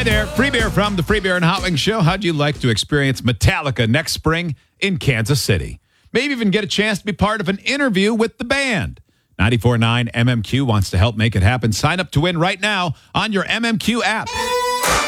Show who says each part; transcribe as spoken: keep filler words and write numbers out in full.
Speaker 1: there, Free Beer from the Free Beer and Hot Wings Show. How'd you like to experience Metallica next spring in Kansas City? Maybe even get a chance to be part of an interview with the band. ninety-four point nine M M Q wants to help make it happen. Sign up to win right now on your M M Q app.